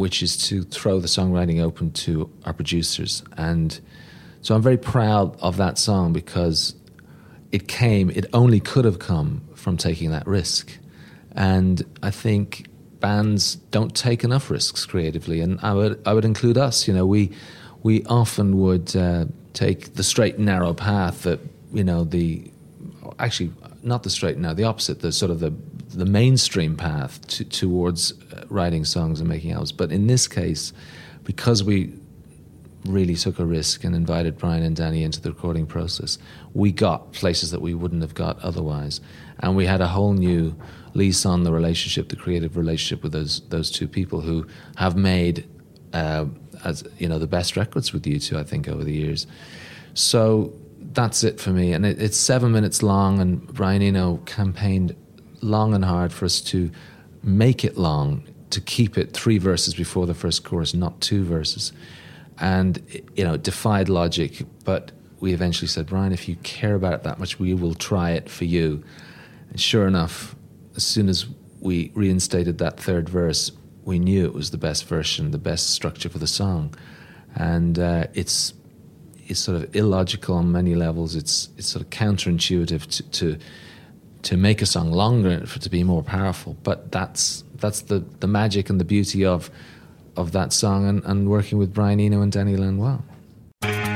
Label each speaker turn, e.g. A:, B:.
A: which is to throw the songwriting open to our producers. And so I'm very proud of that song because it only could have come from taking that risk. And I think bands don't take enough risks creatively, and I would include us. You know, we often would take the straight and narrow path that, you know, actually not the straight and narrow, the opposite, the sort of the mainstream path towards writing songs and making albums. But in this case, because we really took a risk and invited Brian and Danny into the recording process, we got places that we wouldn't have got otherwise. And we had a whole new lease on the relationship, the creative relationship with those two people who have made, as you know, the best records with U2, I think, over the years. So that's it for me. And it's 7 minutes long, and Brian Eno campaigned long and hard for us to make it long, to keep it 3 verses before the first chorus, not 2 verses. And, you know, it defied logic, but we eventually said, Brian, if you care about it that much, we will try it for you. And sure enough, as soon as we reinstated that 3rd verse, we knew it was the best version, the best structure for the song. And it's sort of illogical on many levels. It's sort of counterintuitive to make a song longer, for it to be more powerful. But that's the magic and the beauty of that song, and working with Brian Eno and Danny Lanois.